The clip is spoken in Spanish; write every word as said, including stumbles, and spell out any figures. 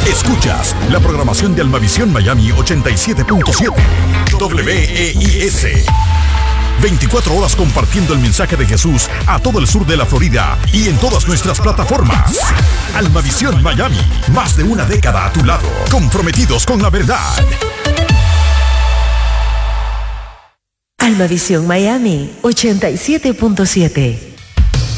Escuchas la programación de Almavisión Miami ochenta y siete punto siete. W E I S. veinticuatro horas compartiendo el mensaje de Jesús a todo el sur de la Florida y en todas nuestras plataformas. Almavisión Miami, más de una década a tu lado, comprometidos con la verdad. Almavisión Miami ochenta y siete punto siete.